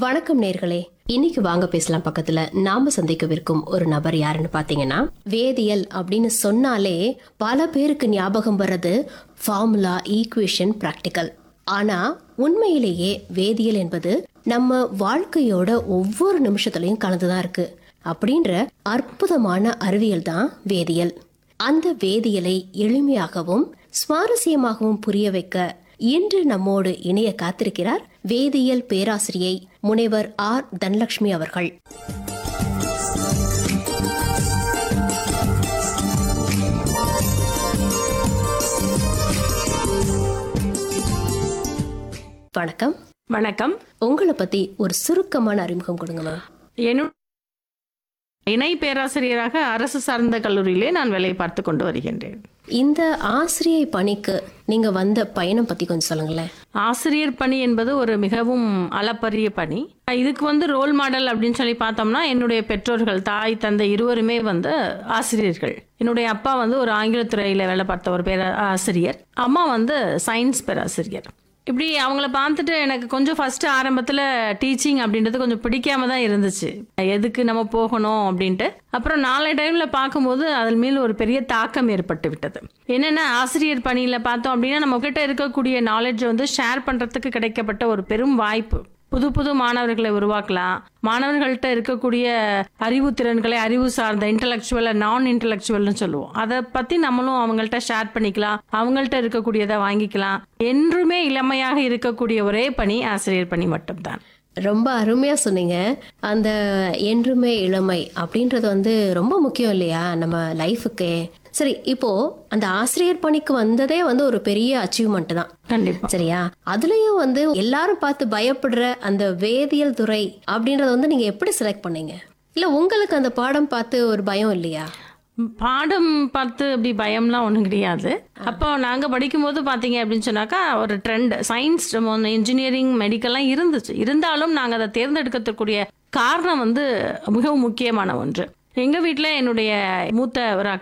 வணக்கம் நேர்களே. இன்னைக்கு வாங்க பேசலாம் பக்கத்துல நாம சந்திக்கவிருக்கும் ஒரு நபர் யாருன்னு பாத்தீங்கன்னா, வேதியியல் அப்படின்னு சொன்னாலே பல பேருக்கு ஞாபகம் வர்றது ஃபார்முலா, ஈக்குவேஷன், பிராக்டிக்கல். ஆனா உண்மையிலேயே வேதியியல் என்பது நம்ம வாழ்க்கையோட ஒவ்வொரு நிமிஷத்துலயும் கலந்துதான் இருக்கு அப்படின்ற அற்புதமான அறிவியல் தான் வேதியியல். அந்த வேதியியலை எளிமையாகவும் சுவாரஸ்யமாகவும் புரிய வைக்க இன்று நம்மோடு இணைய காத்திருக்கிறார் வேதியியல் பேராசிரியை முனைவர் ஆர் தனலட்சுமி அவர்கள். வணக்கம். வணக்கம். உங்களை பத்தி ஒரு சுருக்கமான அறிமுகம் கொடுங்க. இணை பேராசிரியராக அரசு சார்ந்த கல்லூரியிலே நான் வேலை பார்த்து கொண்டு வருகின்றேன். இந்த ஆசிரியை பணிக்கு நீங்க வந்த பயணம் பத்தி கொஞ்சம் சொல்லுங்களேன். ஆசிரியர் பணி என்பது ஒரு மிகவும் அளப்பரிய பணி. இதுக்கு ரோல் மாடல் அப்படின்னு சொல்லி பார்த்தோம்னா, என்னுடைய பெற்றோர்கள், தாய் தந்தை இருவருமே ஆசிரியர்கள். என்னுடைய அப்பா ஒரு ஆங்கிலத்துறையில வேலை பார்த்த ஒரு பேராசிரியர், அம்மா சயின்ஸ் பேராசிரியர். இப்படி அவங்கள பார்த்துட்டு எனக்கு கொஞ்சம் ஃபர்ஸ்ட் ஆரம்பத்தில் டீச்சிங் அப்படின்றது கொஞ்சம் பிடிக்காம தான் இருந்துச்சு. எதுக்கு நம்ம போகணும் அப்படின்ட்டு. அப்புறம் நாளை டைமில் பார்க்கும்போது அதன் மேல் ஒரு பெரிய தாக்கம் ஏற்பட்டு விட்டது. என்னென்னா, ஆசிரியர் பணியில் பார்த்தோம் அப்படின்னா நம்ம கிட்ட இருக்கக்கூடிய நாலேஜை ஷேர் பண்ணுறதுக்கு கிடைக்கப்பட்ட ஒரு பெரும் வாய்ப்பு. புது புது மாணவர்களை உருவாக்கலாம். மாணவர்கள்ட்ட இருக்கக்கூடிய அறிவு திறன்களை, அறிவு சார்ந்த இன்டலெக்சுவல், நான் இன்டலெக்சுவல்னு சொல்லுவோம், அதை பற்றி நம்மளும் அவங்கள்ட்ட ஷேர் பண்ணிக்கலாம். அவங்கள்ட்ட இருக்கக்கூடியதை வாங்கிக்கலாம். என்றுமே இளமையாக இருக்கக்கூடிய ஒரே பணி ஆசிரியர் பணி மட்டும்தான். ரொம்ப அருமையா சொன்னீங்க. அந்த என்றுமே இளமை அப்படின்றது ரொம்ப முக்கியம் இல்லையா நம்ம லைஃபுக்கு. சரி, இப்போ அந்த ஆசிரியர் பணிக்கு வந்ததே ஒரு பெரிய அச்சீவ்மெண்ட் தான். கண்டிப்பா. சரியா? அதுலயும் எல்லாரும் பார்த்து பயப்படுற அந்த வேதியியல் துறை அப்படின்றத நீங்க எப்படி செலக்ட் பண்ணீங்க? இல்ல உங்களுக்கு அந்த பாடம் பார்த்து ஒரு பயம் இல்லையா? பாடம் பார்த்து அப்படி பயம்லாம் ஒன்றும் கிடையாது. அப்போ நாங்கள் படிக்கும்போது பார்த்தீங்க அப்படின்னு சொன்னாக்கா, ஒரு ட்ரெண்ட் சயின்ஸ், இன்ஜினியரிங், மெடிக்கல்லாம் இருந்துச்சு. இருந்தாலும் நாங்கள் அதை தேர்ந்தெடுக்கக்கூடிய காரணம் மிகவும் முக்கியமான ஒன்று. எங்கள் வீட்டில் என்னுடைய மூத்த ஒரு